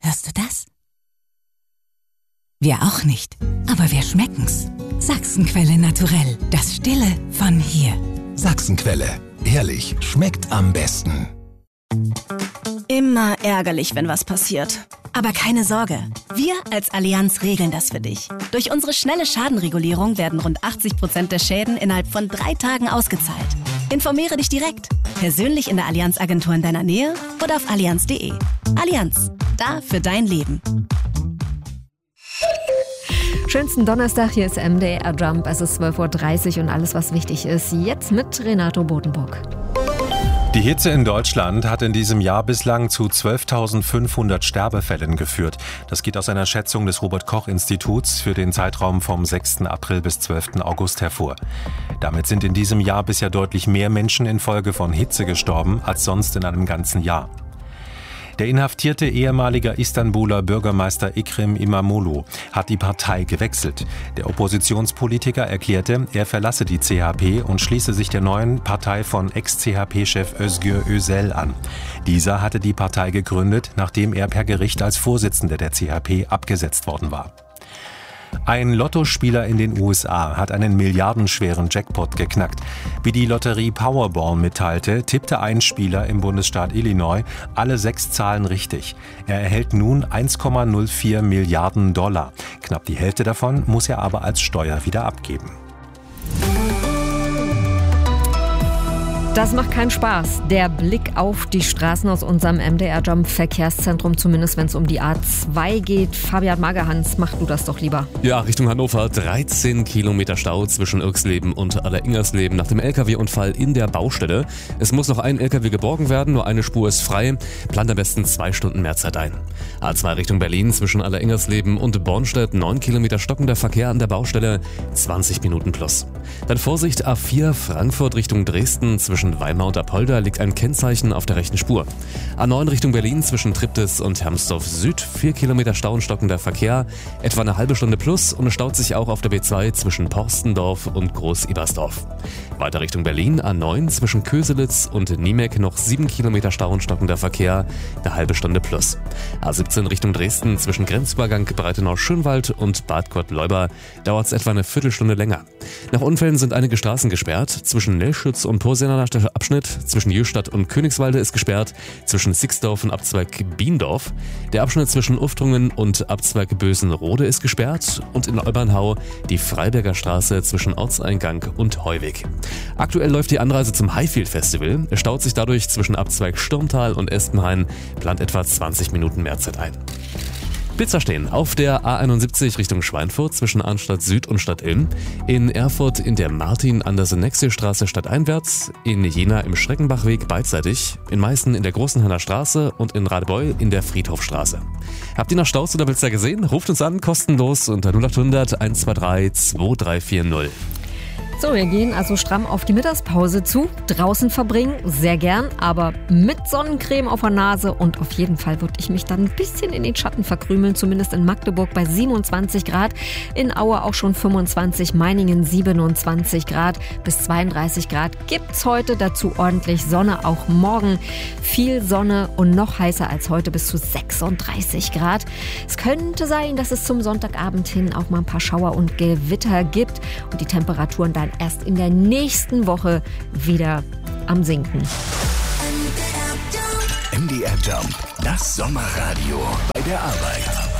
Hörst du das? Wir auch nicht, aber wir schmecken's. Sachsenquelle naturell, das Stille von hier. Sachsenquelle, ehrlich, schmeckt am besten. Immer ärgerlich, wenn was passiert. Aber keine Sorge, wir als Allianz regeln das für dich. Durch unsere schnelle Schadenregulierung werden rund 80% der Schäden innerhalb von 3 Tagen ausgezahlt. Informiere dich direkt, persönlich in der Allianz-Agentur in deiner Nähe oder auf allianz.de. Allianz, da für dein Leben. Schönsten Donnerstag, hier ist MDR Jump. Es ist 12.30 Uhr und alles, was wichtig ist, jetzt mit Renato Bodenburg. Die Hitze in Deutschland hat in diesem Jahr bislang zu 12.500 Sterbefällen geführt. Das geht aus einer Schätzung des Robert-Koch-Instituts für den Zeitraum vom 6. April bis 12. August hervor. Damit sind in diesem Jahr bisher deutlich mehr Menschen infolge von Hitze gestorben als sonst in einem ganzen Jahr. Der inhaftierte ehemalige Istanbuler Bürgermeister Ekrem İmamoğlu hat die Partei gewechselt. Der Oppositionspolitiker erklärte, er verlasse die CHP und schließe sich der neuen Partei von Ex-CHP-Chef Özgür Özel an. Dieser hatte die Partei gegründet, nachdem er per Gericht als Vorsitzender der CHP abgesetzt worden war. Ein Lottospieler in den USA hat einen milliardenschweren Jackpot geknackt. Wie die Lotterie Powerball mitteilte, tippte ein Spieler im Bundesstaat Illinois alle 6 Zahlen richtig. Er erhält nun 1,04 Milliarden $. Knapp die Hälfte davon muss er aber als Steuer wieder abgeben. Das macht keinen Spaß. Der Blick auf die Straßen aus unserem MDR-Jump-Verkehrszentrum, zumindest wenn es um die A2 geht. Fabian Magerhans, mach du das doch lieber. Ja, Richtung Hannover. 13 Kilometer Stau zwischen Irxleben und Alleringersleben nach dem LKW-Unfall in der Baustelle. Es muss noch ein LKW geborgen werden, nur eine Spur ist frei. Plant am besten 2 Stunden mehr Zeit ein. A2 Richtung Berlin zwischen Alleringersleben und Bornstedt. 9 Kilometer stockender Verkehr an der Baustelle, 20 Minuten plus. Dann Vorsicht, A4 Frankfurt Richtung Dresden zwischen Weimar und Apolda liegt ein Kennzeichen auf der rechten Spur. A9 Richtung Berlin zwischen Triptis und Hermsdorf Süd, 4 Kilometer Stau und stockender Verkehr, etwa eine halbe Stunde plus, und es staut sich auch auf der B2 zwischen Porstendorf und Groß-Ebersdorf. Weiter Richtung Berlin, A9 zwischen Köselitz und Niemek noch 7 Kilometer Stau und stockender Verkehr, eine halbe Stunde plus. A17 Richtung Dresden zwischen Grenzübergang Breitenau-Schönwald und Bad Gott-Leuba dauert es etwa eine Viertelstunde länger. Nach Unfällen sind einige Straßen gesperrt, zwischen Nelschütz und Posener der Abschnitt zwischen Jöstadt und Königswalde ist gesperrt, zwischen Sixdorf und Abzweig Biendorf. Der Abschnitt zwischen Uftrungen und Abzweig Bösenrode ist gesperrt und in Olbernhau die Freiberger Straße zwischen Ortseingang und Heuweg. Aktuell läuft die Anreise zum Highfield Festival. Es staut sich dadurch zwischen Abzweig Sturmtal und Espenhain, plant etwa 20 Minuten mehr Zeit ein. Blitzer stehen auf der A71 Richtung Schweinfurt zwischen Arnstadt Süd und Stadt Ilm, in Erfurt in der Martin-Andersen-Nexel-Straße stadteinwärts, in Jena im Schreckenbachweg beidseitig, in Meißen in der Großenhanner Straße und in Radebeul in der Friedhofstraße. Habt ihr noch Staus oder Blitzer gesehen? Ruft uns an, kostenlos unter 0800 123 2340. So, wir gehen also stramm auf die Mittagspause zu. Draußen verbringen, sehr gern, aber mit Sonnencreme auf der Nase, und auf jeden Fall würde ich mich dann ein bisschen in den Schatten verkrümeln, zumindest in Magdeburg bei 27 Grad, in Aue auch schon 25, Meiningen 27 Grad bis 32 Grad gibt's heute, dazu ordentlich Sonne, auch morgen viel Sonne und noch heißer als heute bis zu 36 Grad. Es könnte sein, dass es zum Sonntagabend hin auch mal ein paar Schauer und Gewitter gibt und die Temperaturen dann erst in der nächsten Woche wieder am Sinken. MDR Jump, das Sommerradio bei der Arbeit.